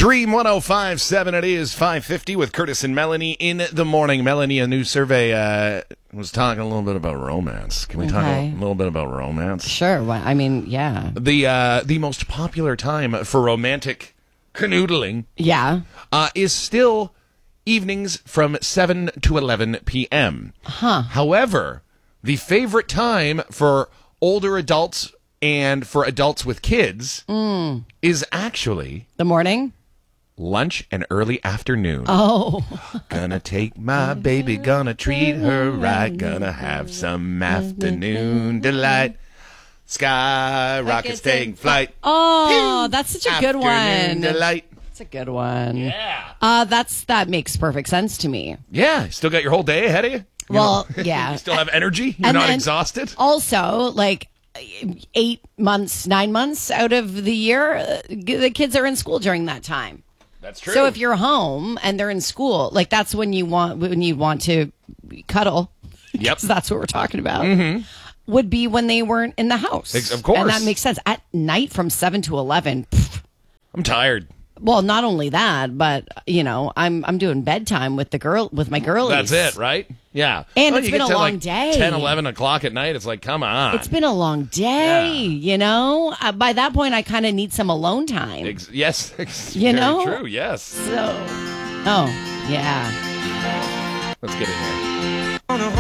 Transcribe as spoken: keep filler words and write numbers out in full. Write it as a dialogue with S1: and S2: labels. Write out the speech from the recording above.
S1: Dream one oh five point seven, it is five fifty with Curtis and Melanie in the morning. Melanie, a new survey uh, was talking a little bit about romance. Can we
S2: Okay.
S1: talk a little bit about romance?
S2: Sure. Well, I mean, yeah.
S1: The uh, the most popular time for romantic canoodling
S2: Yeah.
S1: uh, is still evenings from seven to eleven p.m.
S2: Huh.
S1: However, the favorite time for older adults and for adults with kids
S2: Mm.
S1: is actually
S2: The morning?
S1: lunch and early afternoon.
S2: Oh.
S1: Gonna take my baby, gonna treat her right, gonna have some afternoon delight. Sky rockets taking flight.
S2: Oh, that's such a good
S1: Afternoon
S2: one.
S1: delight.
S2: That's a good one.
S1: Yeah.
S2: Uh, that's that makes perfect sense to me.
S1: Yeah, still got your whole day ahead of you? You
S2: Well,
S1: know,
S2: yeah.
S1: You still have energy? You're
S2: And
S1: not
S2: then-
S1: exhausted?
S2: Also, like eight months, nine months out of the year, uh, the kids are in school during that time.
S1: That's true.
S2: So if you're home and they're in school, like that's when you want when you want to cuddle.
S1: Yep.
S2: 'Cause that's what we're talking about. Mm-hmm. Would be when they weren't in the house.
S1: Ex- of course.
S2: And that makes sense. At night from seven to eleven. Pff,
S1: I'm tired.
S2: well, not only that, but you know, I'm I'm doing bedtime with the girl with my girlies.
S1: That's it, right? Yeah.
S2: And
S1: Well,
S2: it's
S1: you
S2: been
S1: get
S2: a
S1: to,
S2: long
S1: like,
S2: day.
S1: ten, eleven o'clock at night, it's like, come on.
S2: It's been a long day,
S1: Yeah.
S2: you know. Uh, by that point, I kind of need some alone time.
S1: Ex- yes. Ex-
S2: You
S1: very
S2: know?
S1: true, yes.
S2: So, oh yeah.
S1: Let's get in here.